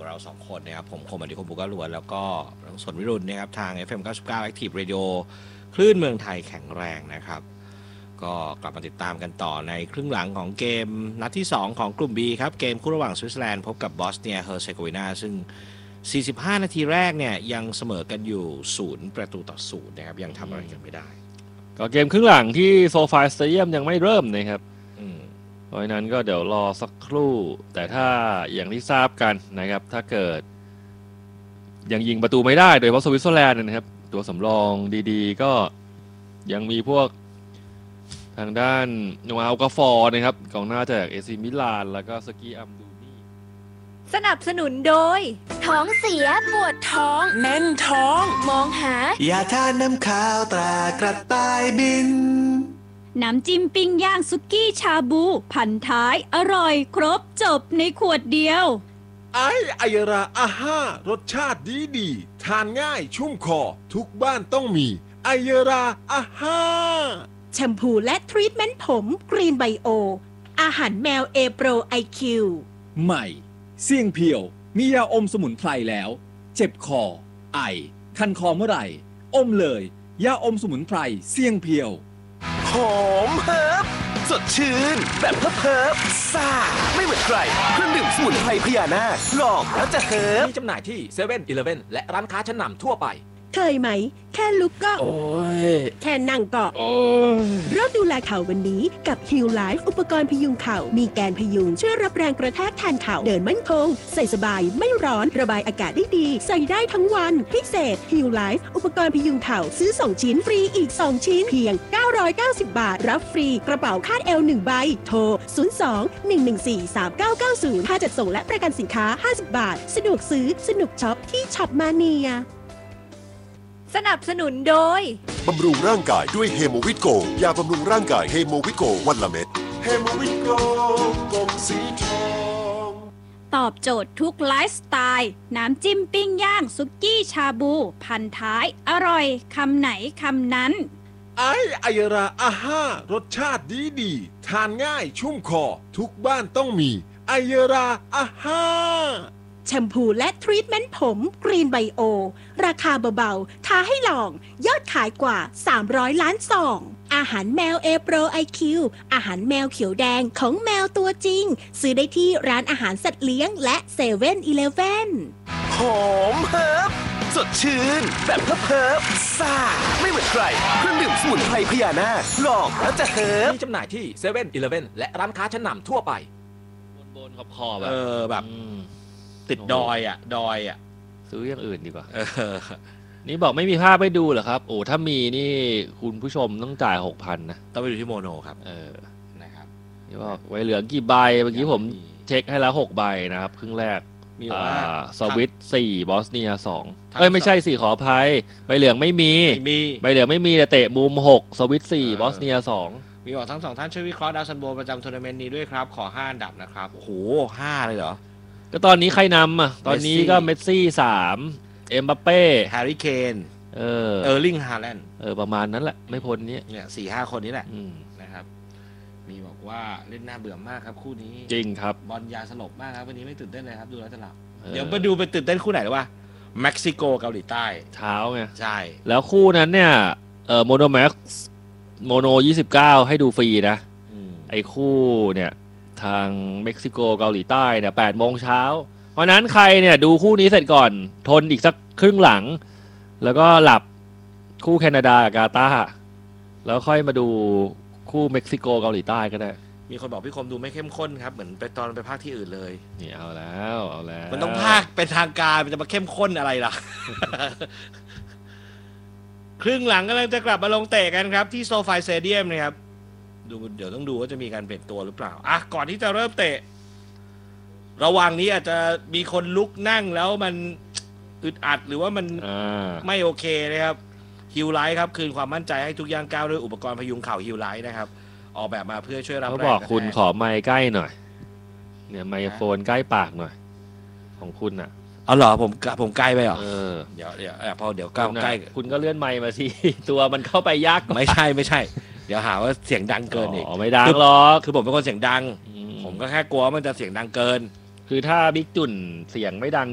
กับเรา2คนนะครับผมคมอดิคมบุกล้วนแล้วก็สนวิรุณนะครับทาง FM 99 Active Radio คลื่นเมืองไทยแข็งแรงนะครับก็กลับมาติดตามกันต่อในครึ่งหลังของเกมนัดที่2ของกลุ่ม B ครับเกมคู่ระหว่างสวิตเซอร์แลนด์พบกับบอสเนียเฮอร์เซโกวีนาซึ่ง45นาทีแรกเนี่ยยังเสมอกันอยู่0-0นะครับยังทำอะไรกันไม่ได้ก็เกมครึ่งหลังที่โซฟาสเตเดียมยังไม่เริ่มนะครับเพราะฉะนั้นก็เดี๋ยวรอสักครู่แต่ถ้าอย่างที่ทราบกันนะครับถ้าเกิดยังยิงประตูไม่ได้โดยเฉพาะสวิตเซอร์แลนด์นะครับตัวสำรองดีๆก็ยังมีพวกทางด้านโนอาลกาฟอร์นะครับกองหน้าจากเอซิมิลานแล้วก็สกีอัมดูนี่สนับสนุนโดยท้องเสียปวดท้องแน่นท้องมองหายาทานน้ำข้าวตรากระต่ายบินน้ำจิ้มปิ้งย่างสุกี้ชาบูพันท้ายอร่อยครบจบในขวดเดียวไอราอาห้ารสชาติดีทานง่ายชุ่มคอทุกบ้านต้องมีไอราอาห้าแชมพูและทรีทเมนต์ผมกรีนไบโออาหารแมวเอโปรไอคิวใหม่เสี่ยงเพียวมียาอมสมุนไพรแล้วเจ็บคอไอคันคอเมื่อไหร่อมเลยยาอมสมุนไพรเสี่ยงเพียวหอมเฮิบสดชื่นแบบเฮิบซ่าไม่เหมือนใครเครื่องดื่มสมุนไพรพญานาคลองแล้วจะเฮิบมีจำหน่ายที่เซเว่นอีเลฟเว่นและร้านค้าชั้นนำทั่วไปเคยไหมแค่ลุกก็โอ้ยแค่นั่งก็โอ้ยเริ่มดูแลเข่าวันนี้กับ Heal Life อุปกรณ์พยุงเข่ามีแกนพยุงช่วยรับแรงกระแทกแทนเข่าเดินมั่นคงใส่สบายไม่ร้อนระบายอากาศได้ดีใส่ได้ทั้งวันพิเศษ Heal Life อุปกรณ์พยุงเข่าซื้อ2ชิ้นฟรีอีก2ชิ้นเพียง990 บาทรับฟรีกระเป๋าคาดเอว1ใบโทร02-114-3990ค่าจัดส่งและประกันสินค้า50 บาทสะดวกซื้อสนุกช็อปที่ช็อปมาเนียสนับสนุนโดยบำรุงร่างกายด้วยเฮโมวิโกยาบำรุงร่างกายเฮโมวิโกวันละเม็ดเฮโมวิโกกลมสีทองตอบโจทย์ทุกไลฟ์สไตล์น้ำจิ้มปิ้งย่างสุกี้ชาบูพันท้ายอร่อยคำไหนคำนั้นไอราอาห้ารสชาติดีทานง่ายชุ่มคอทุกบ้านต้องมีไอราอาห้าแชมพูและทรีทเมนต์ผมกรีนไบโอราคาเบาๆท้าให้ลองยอดขายกว่า300ล้านซองอาหารแมวเอโปรไอคิวอาหารแมวเขียวแดงของแมวตัวจริงซื้อได้ที่ร้านอาหารสัตว์เลี้ยงและเซเว่นอีเลฟเว่นหอมเฮิบสดชื่นแบบเฮิบซ่าไม่เหมือนใครเครื่องดื่มสมุนไพรพญานาคลองแล้วจะเฮิบมีจำหน่ายที่เซเว่นอีเลฟเว่นและร้านค้าชั้นนำทั่วไปบนขอบแบบติดดอยซื้ออย่างอื่นดีกว่านี่บอกไม่มีภาพให้ดูเหรอครับโอ้ถ้ามีนี่คุณผู้ชมต้องจ่าย 6,000 นะต้องไปดูที่โมโนครับนะครับนี่บอกไว้เหลือกี่ใบเมื่อกี้ผมเช็คให้แล้ว6ใบนะครับครึ่งแรกมีว่าสวิต4บอสเนีย2ไม่ใช่4ขออภัยใบเหลืองไม่มีใบเหลืองไม่มีแต่เตะมุม6สวิต4บอสเนีย2 มีบอกทั้ง2ท่านช่วยวิเคราะห์ดาวซันโบประจำทัวร์นาเมนต์นี้ด้วยครับขอ5อันดับนะครับโอ้โห5เลยเหรอก็ตอนนี้ใครนำอ่ะตอนนี้ก็เมสซี่3เอ็มบัปเป้แฮร์รี่เคนเออร์ลิงฮาแลนด์ประมาณนั้นแหละไม่พ้นนี้เนี่ย 4-5 คนนี้แหละนะครับมีบอกว่าเล่นน่าเบื่อมากครับคู่นี้จริงครับบอลยาสลบมากครับวันนี้ไม่ตื่นเต้นเลยครับดูแล้วจะหลับเดี๋ยวมาดูไปตื่นเต้นคู่ไหนหรือว่าเม็กซิโกเกาหลีใต้เช้าไงใช่แล้วคู่นั้นเนี่ยโมโนแม็กซ์โมโน29ให้ดูฟรีนะไอ้คู่เนี่ยทางเม็กซิโกเกาหลีใต้เนี่ย8 โมงเช้าเพราะนั้นใครเนี่ยดูคู่นี้เสร็จก่อนทนอีกสักครึ่งหลังแล้วก็หลับคู่แคนาดากับกาตาร์แล้วค่อยมาดูคู่เม็กซิโกเกาหลีใต้ก็ได้มีคนบอกพี่คมดูไม่เข้มข้นครับเหมือนไปตอนไปภาคที่อื่นเลยนี่เอาแล้วมันต้องภาคเป็นทางการมันจะมาเข้มข้นอะไรล่ะ ครึ่งหลังกำลังจะกลับมาลงเตะกันครับที่โซฟาสเตเดียมนะครับเดี๋ยวต้องดูว่าจะมีการเปลี่ยนตัวหรือเปล่าก่อนที่จะเริ่มเตะระหว่างนี้อาจจะมีคนลุกนั่งแล้วมันอึดอัดหรือว่ามันไม่โอเคนะครับฮิลไลท์ครับคืนความมั่นใจให้ทุกย่างก้าวด้วยอุปกรณ์พยุงเข่าฮิลไลท์นะครับออกแบบมาเพื่อช่วยรับแรงเขาบอกคุณขอไมค์ใกล้หน่อยเนี่ยไมโครโฟนใกล้ปากหน่อยของคุณอ่ะเอาเหรอผมใกล้ไปเหรอเดี๋ยวพอเดี๋ยวก้าวใกล้คุณก็เลื่อนไมค์มาสิตัวมันเข้าไปยากไม่ใช่เดี๋ยวหาว่าเสียงดังเกินอีกไม่ดังหรอกคือผมเป็นคนเสียงดังผมก็แค่กลัวมันจะเสียงดังเกินคือถ้าบิ๊กจุ่นเสียงไม่ดัง